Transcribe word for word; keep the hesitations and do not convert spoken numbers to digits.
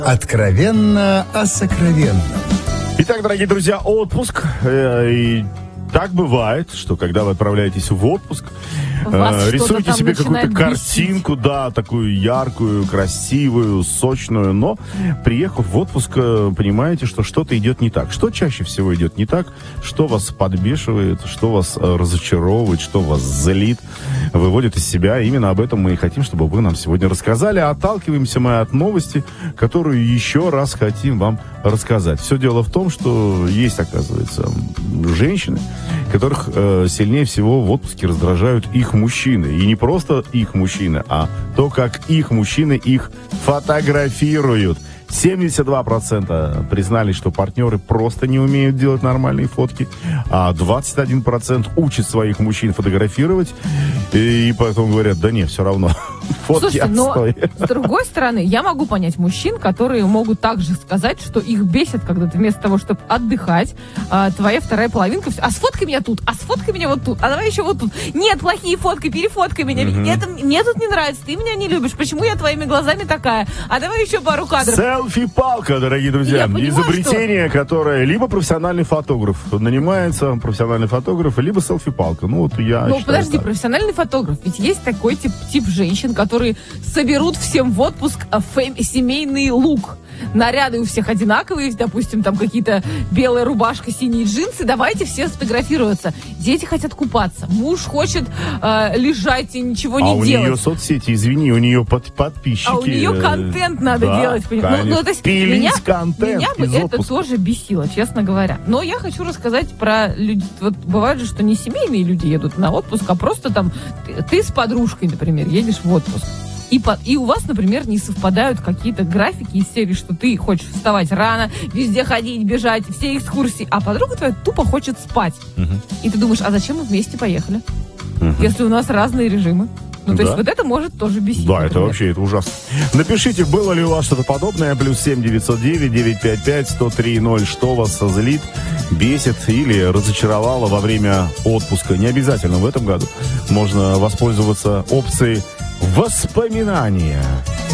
Откровенно о сокровенном. Итак, дорогие друзья, отпуск. Э, и так бывает, что когда вы отправляетесь в отпуск, э, рисуете себе какую-то картинку, бесить. да, такую яркую, красивую, сочную, но приехав в отпуск, понимаете, что что-то идет не так. Что чаще всего идет не так? Что вас подбешивает, что вас разочаровывает, что вас злит, выводит из себя. Именно об этом мы и хотим, чтобы вы нам сегодня рассказали. Отталкиваемся мы от новости, которую еще раз хотим вам рассказать. Все дело в том, что есть, оказывается, женщины, которых э, сильнее всего в отпуске раздражают их мужчины. И не просто их мужчины, а то, как их мужчины их фотографируют. семьдесят два процента признали, что партнеры просто не умеют делать нормальные фотки, а двадцать один процент учат своих мужчин фотографировать, и поэтому говорят, да не, все равно. Фотки Слушайте, но отстой. с другой стороны, я могу понять мужчин, которые могут также сказать, что их бесит, когда ты вместо того, чтобы отдыхать, а, твоя вторая половинка, а сфоткай меня тут, а сфоткай меня вот тут, а давай еще вот тут. Нет, плохие фотки, перефоткай меня. Угу. Это, мне тут не нравится, ты меня не любишь, почему я твоими глазами такая? А давай еще пару кадров. Селфи-палка, дорогие друзья. Понимаю, изобретение, что... которое либо профессиональный фотограф, нанимается профессиональный фотограф, либо селфи-палка. Ну вот я Ну считаю, подожди, так. профессиональный фотограф. Ведь есть такой тип, тип женщин, которые соберут всем в отпуск фэм, семейный лук. Наряды у всех одинаковые, допустим, там какие-то белая рубашка, синие джинсы. Давайте все сфотографироваться. Дети хотят купаться. Муж хочет э, лежать и ничего а не у делать. нее соцсети, извини, у нее под, подписчики. А у нее контент надо да, делать. Ну, ну, то есть пилить меня, контент меня бы из это отпуска. тоже бесило, честно говоря. Но я хочу рассказать про людей. Вот бывает же, что не семейные люди едут на отпуск, а просто там ты, ты с подружкой, например, едешь в отпуск. И, по, и у вас, например, не совпадают какие-то графики из серии, что ты хочешь вставать рано, везде ходить, бежать, все экскурсии, а подруга твоя тупо хочет спать. Угу. И ты думаешь, а зачем мы вместе поехали? Угу. Если у нас разные режимы. Ну, то да. есть вот это может тоже бесить. Да, например. это вообще это ужасно. Напишите, было ли у вас что-то подобное. Плюс семь девятьсот девять девятьсот пятьдесят пять сто три ноль. Что вас злит, бесит или разочаровало во время отпуска. Не обязательно в этом году. Можно воспользоваться опцией воспоминания.